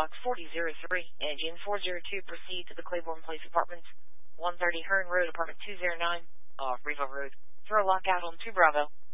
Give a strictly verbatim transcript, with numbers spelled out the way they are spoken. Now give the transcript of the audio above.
Box forty oh three, engine four oh two, proceed to the Claiborne Place Apartments, one thirty Hearn Road, Apartment two oh nine, off Riva Road. Throw lockout on two Bravo.